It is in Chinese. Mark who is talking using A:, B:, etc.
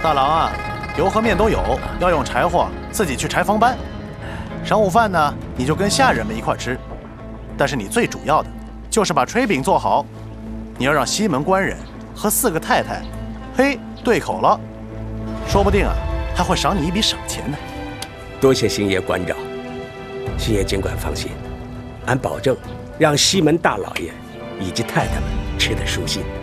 A: 大郎啊，油和面都有，要用柴火自己去柴房搬。晌午饭呢，你就跟下人们一块吃。但是你最主要的，就是把炊饼做好。你要让西门官人和4个太太，嘿，对口了，说不定啊，还会赏你一笔赏钱呢。
B: 多谢星爷关照，星爷尽管放心，俺保证让西门大老爷以及太太们吃得舒心。